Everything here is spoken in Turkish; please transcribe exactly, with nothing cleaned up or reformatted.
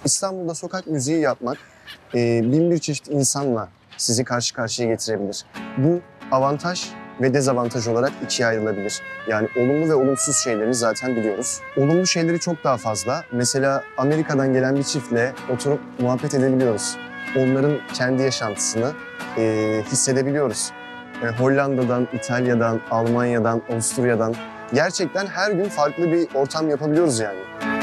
İstanbul'da sokak müziği yapmak e, bin bir çeşit insanla sizi karşı karşıya getirebilir. Bu avantaj ve dezavantaj olarak ikiye ayrılabilir. Yani olumlu ve olumsuz şeyleri zaten biliyoruz. Olumlu şeyleri çok daha fazla. Mesela Amerika'dan gelen bir çiftle oturup muhabbet edebiliyoruz. Onların kendi yaşantısını e, hissedebiliyoruz. E, Hollanda'dan, İtalya'dan, Almanya'dan, Avusturya'dan gerçekten her gün farklı bir ortam yapabiliyoruz yani.